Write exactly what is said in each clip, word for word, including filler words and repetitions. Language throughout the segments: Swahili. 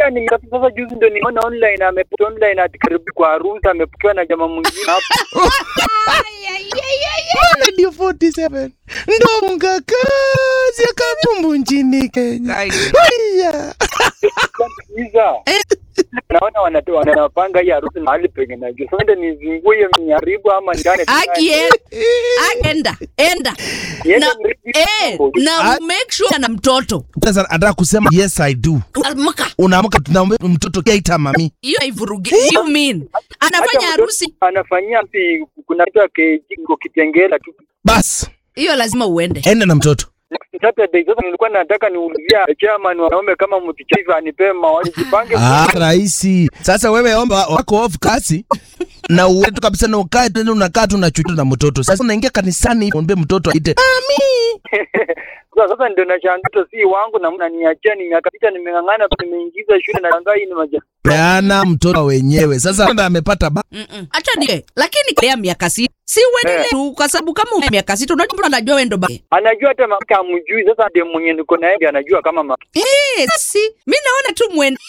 Ah, ni sasa juzi ndio nimeona online ameput online atikaribu kwa harusi amepokewa na jamaa mwingine hapo. Radio forty-seven ndo mkakazi akabumbu nchini Kenya. Haya. Naona wanatoa wanapanga hii harusi mahali pengine najua. Sasa ndio nizingue miharibu ama ndani. Akie. Agenda. Enda. Na eh na make sure na mtoto. Sasa nataka kusema yes I do. Unaamka. Unaamka tunaomba mtoto kaita mami. Hiyo ivuruge. You mean anafanya harusi anafanyia si kuna kitu kiko kitengela tu. Bas. Hiyo lazima uende. Enda na mtoto. Saturday sasa nilikuwa nataka niulizia chairman wanaume kama mtichaiva anipe mawazo jipange. Ah, raisi. Sasa wewe omba wako off kasi. Na uwe tu kabisa na ukae tena unakaa tu na chuchu na mtoto. Sasa unaingia kanisani uombe mtoto aite mami. Sasa ndio nashangaa si wangu na mnaniachia ni miaka sita nimengangana nimeingiza shule na shangaa hii ni maja. Peana mtoto wenyewe. Sasa ndo amepata ba. Acha nige. Lakini kwa miaka sita si wewe tu kwa sababu kama una miaka sita unajua mtu anajua wewe ndo ba. Anajua hata mama hamjui sasa ndio mwenye niko naye anajua kama mama. Eh, si mimi naona tu mwende.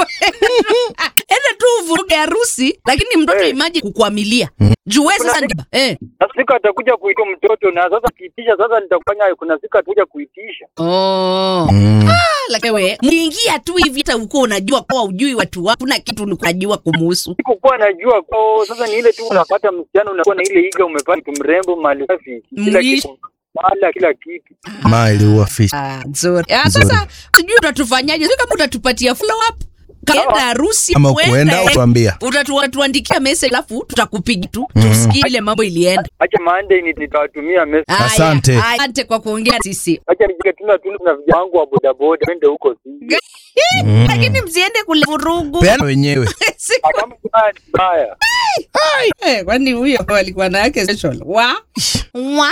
Enda tu uvuruge harusi lakini mtoto hey. Imagine kukuamilia. Juu sasa ndio eh. Sasa siku atakuja kuitwa mtoto na sasa kiitisha sasa nitakufanya kuna siku atakuja kuitisha. Oh. Mm. Ah, lakini wewe muingia tu hivi hata uko unajua kwa ujui watu wapo na kitu unajua kumuhusu. Sikuwa najua kwa sasa ni ile tu unapata msichana unakuwa na ile iga umepata mrembo mali safi. Kila kitu. Mala kila kitu. Mali uafishi. Ah, nzuri. Ah, sasa sijui utatufanyaje? Sio kama utatupatia follow up. Kaenda harusi ama kuenda utuambia. Utatuandikia message alafu tutakupigia tu tusikie ile mambo ilienda. Acha Monday nitawatumia message. Asante. Asante kwa kuongea sisi. Acha nijike tuna tuna na vijana wangu wa boda boda wende huko sisi. Lakini msiende kule vurugu. Peana wenyewe. Kama kuna mbaya. Eh, kwani huyo alikuwa na yake special. Wa? Wa?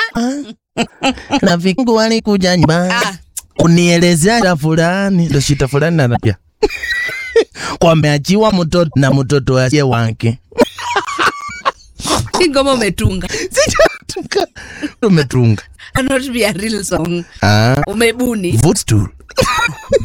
Na vingu walikuja nyumbani. Kunielezea fulani, ndo shita fulani na pia. Kwa ameachiwa mtoto na mtoto wake wake. Ngoma umetunga. Sijatunga. Umetunga. Not be a real song. Ah. Umebuni. Footstool.